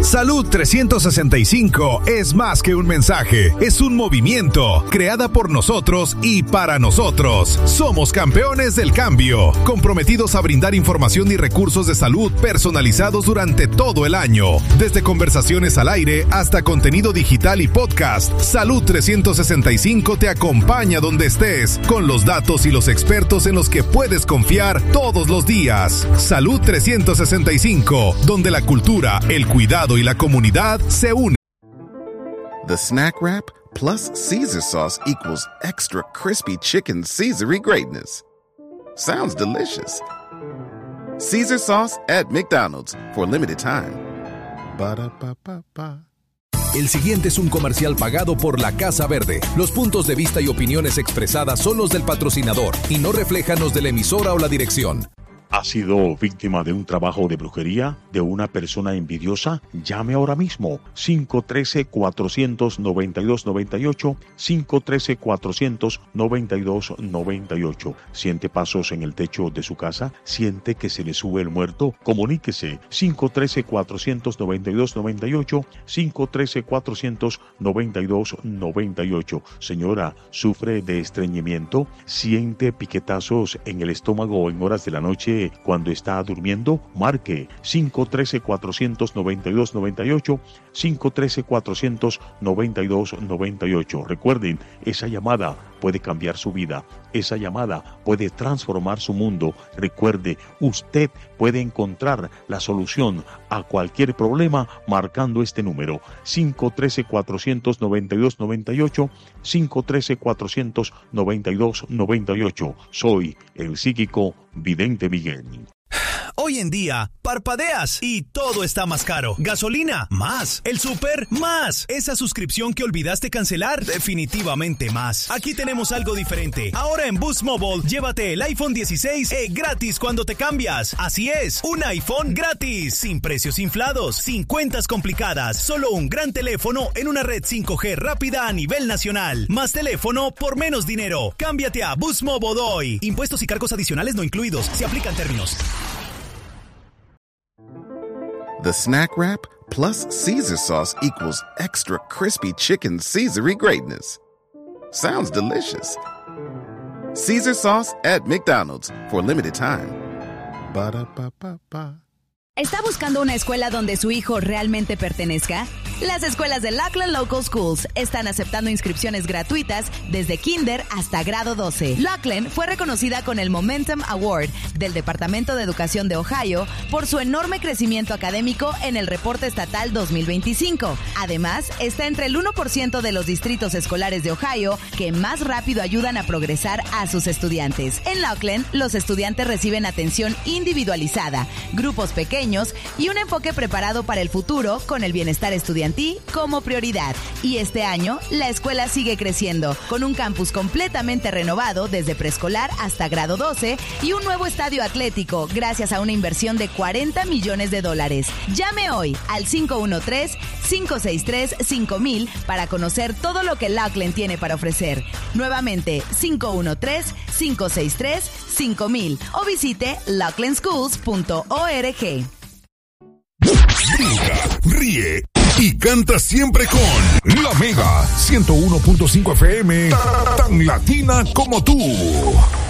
Salud 365 es más que un mensaje, es un movimiento, creada por nosotros y para nosotros. Somos campeones del cambio, comprometidos a brindar información y recursos de salud personalizados durante todo el año. Desde conversaciones al aire hasta contenido digital y podcast, Salud 365 te acompaña donde estés, con los datos y los expertos en los que puedes confiar todos los días. Salud 365, donde la cultura, el cuidado y la comunidad se unen. The Snack Wrap plus Caesar sauce equals extra crispy chicken Caesar-y greatness. Sounds delicious. Caesar sauce at McDonald's for a limited time. Ba-da-ba-ba-ba. El siguiente es un comercial pagado por la Casa Verde. Los puntos de vista y opiniones expresadas son los del patrocinador y no reflejan los de la emisora o la dirección. ¿Ha sido víctima de un trabajo de brujería, de una persona envidiosa? Llame ahora mismo. 513-492-98. 513-492-98. ¿Siente pasos en el techo de su casa? ¿Siente que se le sube el muerto? Comuníquese. 513-492-98. 513-492-98. Señora, ¿sufre de estreñimiento? ¿Siente piquetazos en el estómago en horas de la noche cuando está durmiendo? Marque 513-492-98, 513-492-98. Recuerden, esa llamada puede cambiar su vida, esa llamada puede transformar su mundo. Recuerde, usted puede encontrar la solución a cualquier problema marcando este número, 513-492-98, 513-492-98. Soy el psíquico vidente Miguel. Hoy en día, parpadeas y todo está más caro. Gasolina, más. El súper, más. Esa suscripción que olvidaste cancelar, definitivamente más. Aquí tenemos algo diferente. Ahora en Boost Mobile, llévate el iPhone 16 gratis cuando te cambias. Así es, un iPhone gratis. Sin precios inflados, sin cuentas complicadas. Solo un gran teléfono en una red 5G rápida a nivel nacional. Más teléfono por menos dinero. Cámbiate a Boost Mobile hoy. Impuestos y cargos adicionales no incluidos. Se aplican términos. The Snack Wrap plus Caesar sauce equals extra crispy chicken Caesar-y greatness. Sounds delicious. Caesar sauce at McDonald's for a limited time. Ba-da-ba-ba-ba. ¿Está buscando una escuela donde su hijo realmente pertenezca? Las escuelas de Lackland Local Schools están aceptando inscripciones gratuitas desde kinder hasta grado 12. Lackland fue reconocida con el Momentum Award del Departamento de Educación de Ohio por su enorme crecimiento académico en el reporte estatal 2025. Además, está entre el 1% de los distritos escolares de Ohio que más rápido ayudan a progresar a sus estudiantes. En Lackland, los estudiantes reciben atención individualizada, grupos pequeños y un enfoque preparado para el futuro con el bienestar estudiantil como prioridad. Y este año, la escuela sigue creciendo, con un campus completamente renovado desde preescolar hasta grado 12 y un nuevo estadio atlético gracias a una inversión de $40 millones. Llame hoy al 513-563-5000 para conocer todo lo que Lackland tiene para ofrecer. Nuevamente, 513-563-5000 o visite lacklandschools.org. Brinca, ríe y canta siempre con La Mega 101.5 FM, tan latina como tú.